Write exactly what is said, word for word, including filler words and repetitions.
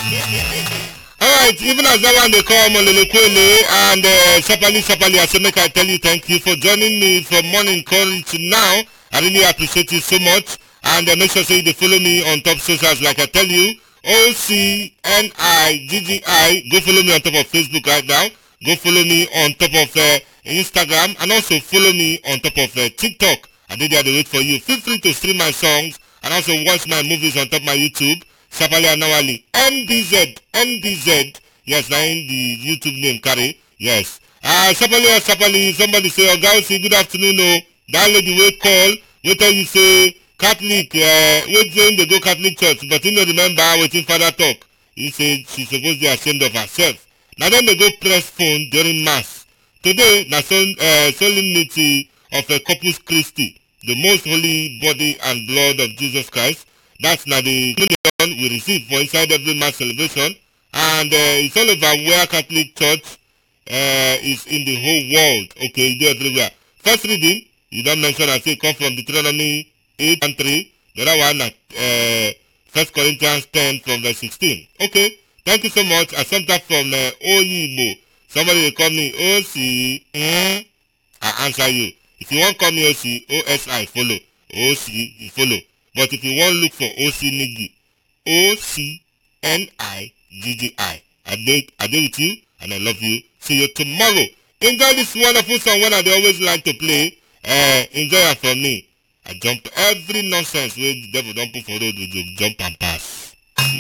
Alright, even as that one they call Molelekwele and uh, Sapali Sapali, I say make I tell you thank you for joining me from morning calling to now. I really appreciate you so much. And uh, make sure say you follow me on top socials like I tell you. O C N I G G I. Go follow me on top of Facebook right now. Go follow me on top of uh, Instagram. And also follow me on top of uh, TikTok. I did that to wait for you. Feel free to stream my songs and also watch my movies on top of my YouTube. Sapali Anawali. M D Z. M D Z. Yes, now in the YouTube name carry. Yes. Ah, uh, Sapali or Sapali. Somebody say, oh, guys, good afternoon. No. That lady will call. Wait till you say Catholic. Uh, wait till they go Catholic church. But you know, remember waiting father talk. He said she's supposed to be ashamed of herself. Now then they go press phone during mass. Today, the uh, solemnity of a Corpus Christi, the most holy body and blood of Jesus Christ. That's now the communion we receive for inside every mass celebration. And uh, it's all about where Catholic Church uh, is in the whole world. Okay, it's everywhere. First reading, you don't mention I say come from Deuteronomy eight and three. The other one at uh, First Corinthians ten from verse sixteen. Okay, thank you so much. I sent that from uh, Oyibo. Somebody will call me O C. Eh? I answer you. If you want to call me O C, O S I follow. O C, you follow. But if you want to look for O C Nigi, O C N I G G I. I did, I did with you, and I love you. See you tomorrow. Enjoy this wonderful song when I always like to play. Uh, enjoy it for me. I jump every nonsense where the devil don't put for road with you. Jump and pass.